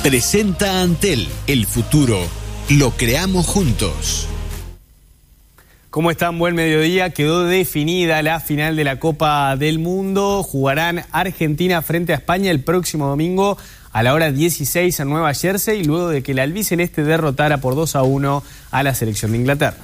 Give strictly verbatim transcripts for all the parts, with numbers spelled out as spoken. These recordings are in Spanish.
Presenta Antel, el futuro lo creamos juntos. ¿Cómo están? Buen mediodía. Quedó definida la final de la Copa del Mundo. Jugarán Argentina frente a España el próximo domingo a la hora dieciséis en Nueva Jersey, luego de que el albiceleste derrotara por dos a uno a la selección de Inglaterra.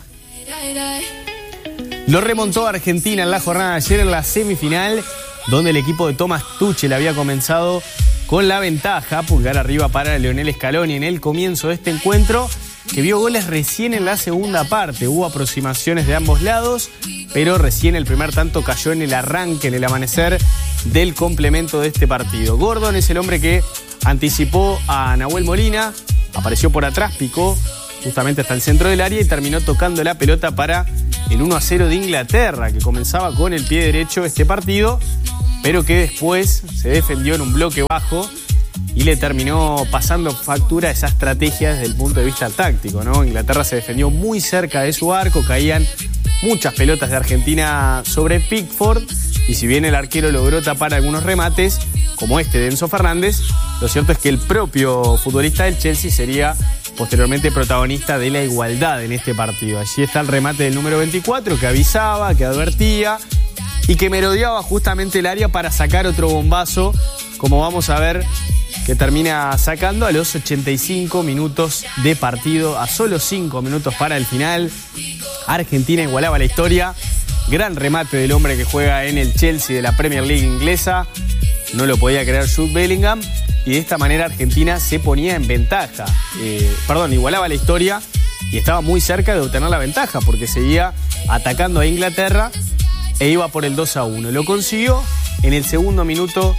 Lo remontó Argentina en la jornada de ayer en la semifinal, donde el equipo de Thomas Tuchel había comenzado con la ventaja, pulgar arriba para Lionel Scaloni en el comienzo de este encuentro, que vio goles recién en la segunda parte. Hubo aproximaciones de ambos lados, pero recién el primer tanto cayó en el arranque, en el amanecer del complemento de este partido. Gordon es el hombre que anticipó a Nahuel Molina, apareció por atrás, picó justamente hasta el centro del área y terminó tocando la pelota para el uno a cero de Inglaterra, que comenzaba con el pie derecho este partido, pero que después se defendió en un bloque bajo y le terminó pasando factura esa estrategia desde el punto de vista táctico, ¿no? Inglaterra se defendió muy cerca de su arco, caían muchas pelotas de Argentina sobre Pickford, y si bien el arquero logró tapar algunos remates, como este de Enzo Fernández, lo cierto es que el propio futbolista del Chelsea sería posteriormente protagonista de la igualdad en este partido. Allí está el remate del número veinticuatro, que avisaba, que advertía y que merodeaba justamente el área para sacar otro bombazo, como vamos a ver que termina sacando a los ochenta y cinco minutos de partido, a solo cinco minutos para el final. Argentina igualaba la historia. Gran remate del hombre que juega en el Chelsea de la Premier League inglesa. No lo podía creer Jude Bellingham. Y de esta manera Argentina se ponía en ventaja. Eh, perdón, igualaba la historia y estaba muy cerca de obtener la ventaja, porque seguía atacando a Inglaterra e iba por el dos a uno. Lo consiguió en el segundo minuto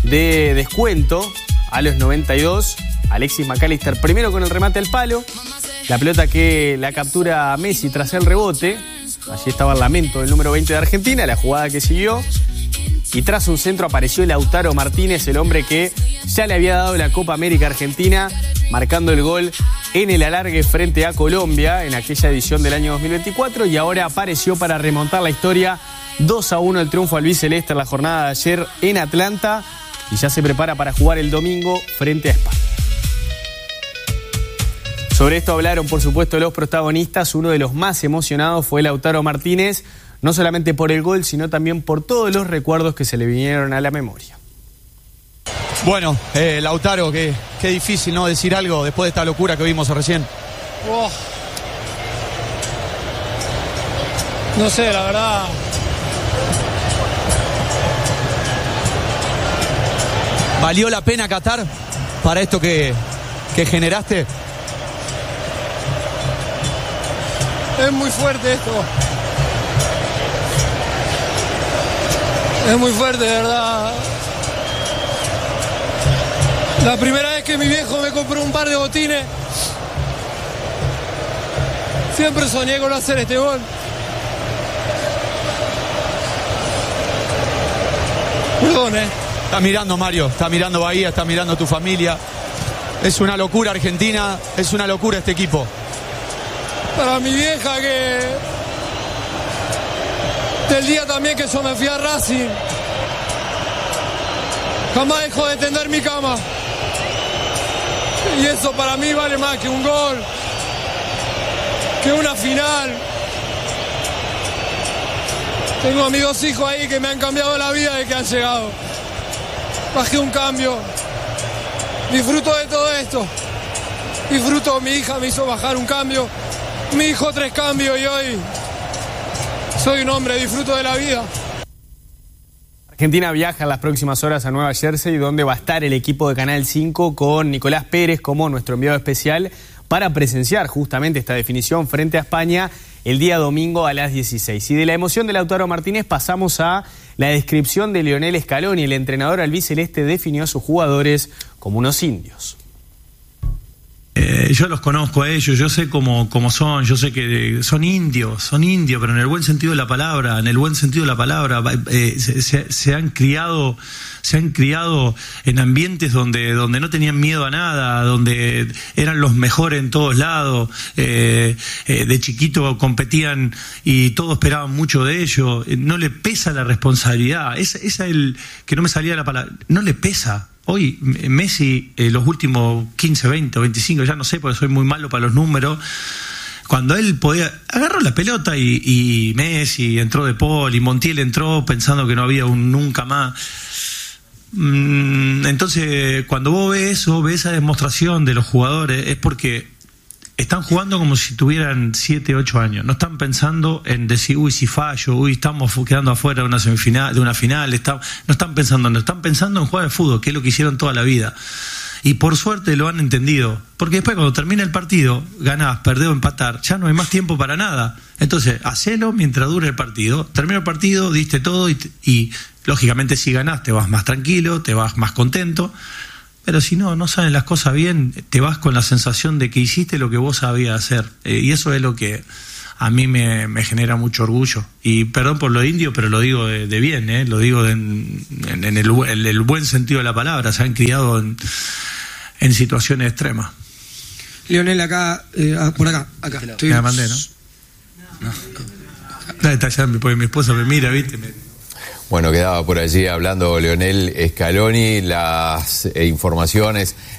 de descuento, a los noventa y dos. Alexis McAllister primero con el remate al palo. La pelota que la captura Messi tras el rebote. Allí estaba el lamento del número veinte de Argentina, la jugada que siguió. Y tras un centro apareció Lautaro Martínez, el hombre que ya le había dado la Copa América a Argentina, marcando el gol en el alargue frente a Colombia en aquella edición del año dos mil veinticuatro, y ahora apareció para remontar la historia. dos a uno el triunfo albiceleste en la jornada de ayer en Atlanta, y ya se prepara para jugar el domingo frente a España. Sobre esto hablaron, por supuesto, los protagonistas. Uno de los más emocionados fue Lautaro Martínez, no solamente por el gol, sino también por todos los recuerdos que se le vinieron a la memoria. Bueno, eh, Lautaro, qué, qué difícil, ¿no?, decir algo después de esta locura que vimos recién. Oh. No sé, la verdad. ¿Valió la pena Qatar para esto que, que generaste? Es muy fuerte esto. Es muy fuerte, de verdad. La primera vez que mi viejo me compró un par de botines, siempre soñé con hacer este gol. Perdón, eh. Está mirando Mario, está mirando Bahía, está mirando tu familia. Es una locura Argentina, es una locura este equipo. Para mi vieja, que del día también que yo me fui a Racing, jamás dejó de tender mi cama. Y eso para mí vale más que un gol, que una final. Tengo a mis dos hijos ahí que me han cambiado la vida desde que han llegado. Bajé un cambio. Disfruto de todo esto. Disfruto, mi hija me hizo bajar un cambio. Mi hijo tres cambios y hoy soy un hombre, disfruto de la vida. Argentina viaja en las próximas horas a Nueva Jersey, donde va a estar el equipo de Canal cinco con Nicolás Pérez como nuestro enviado especial para presenciar justamente esta definición frente a España el día domingo a las dieciséis. Y de la emoción de Lautaro Martínez pasamos a la descripción de Lionel Scaloni. El entrenador albiceleste definió a sus jugadores como unos indios. Eh, yo los conozco a ellos, yo sé cómo, cómo son, yo sé que son indios, son indios, pero en el buen sentido de la palabra, en el buen sentido de la palabra, eh, se, se, se han criado, se han criado en ambientes donde, donde no tenían miedo a nada, donde eran los mejores en todos lados, eh, eh, de chiquito competían y todos esperaban mucho de ellos, no le pesa la responsabilidad, esa es el que no me salía la palabra, no le pesa. Hoy Messi, eh, los últimos quince, veinte o veinticinco, ya no sé, porque soy muy malo para los números, cuando él podía, agarró la pelota y, y Messi entró de Paul y Montiel entró pensando que no había un nunca más. Entonces, cuando vos ves eso, ves esa demostración de los jugadores, es porque están jugando como si tuvieran siete, ocho años. No están pensando en decir, uy, si fallo, uy, estamos quedando afuera de una semifinal, de una final. Está, no están pensando, no están pensando en jugar al fútbol, que es lo que hicieron toda la vida. Y por suerte lo han entendido. Porque después, cuando termina el partido, ganás, perdés o empatar, ya no hay más tiempo para nada. Entonces, hacelo mientras dure el partido. Termina el partido, diste todo y, y lógicamente si ganás te vas más tranquilo, te vas más contento. Pero si no, no salen las cosas bien, te vas con la sensación de que hiciste lo que vos sabías hacer. Eh, y eso es lo que a mí me, me genera mucho orgullo. Y perdón por lo indio, pero lo digo de, de bien, ¿eh? Lo digo de en, en, en, el, en el buen sentido de la palabra. Se han criado en, en situaciones extremas. Lionel, acá, eh, por acá, acá. Estoy... Me mandé, ¿no? No. No, está allá, porque mi esposa me mira, ¿viste? Me... Bueno, quedaba por allí hablando Lionel Scaloni, las eh, informaciones